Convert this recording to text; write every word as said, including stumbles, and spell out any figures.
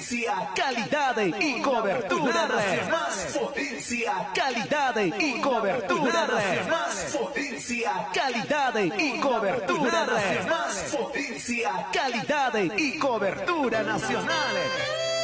potencia, calidad y cobertura nacional. Más potencia, calidad y cobertura nacional. Más potencia, calidad y cobertura nacional. Más potencia, calidad y cobertura nacional.